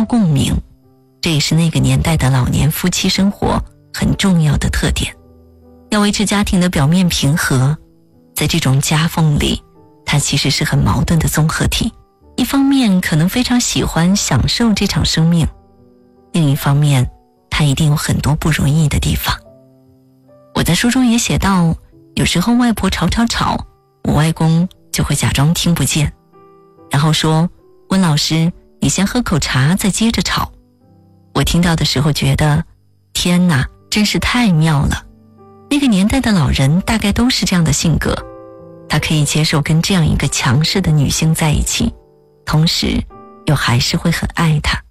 共鸣，这也是那个年代的老年夫妻生活很重要的特点。要维持家庭的表面平和，在这种夹缝里，它其实是很矛盾的综合体。一方面可能非常喜欢享受这场生命，另一方面它一定有很多不如意的地方。我在书中也写到，有时候外婆吵，我外公就会假装听不见，然后说，温老师，你先喝口茶再接着吵。我听到的时候觉得，天哪，真是太妙了。那个年代的老人大概都是这样的性格，他可以接受跟这样一个强势的女性在一起，同时又还是会很爱她。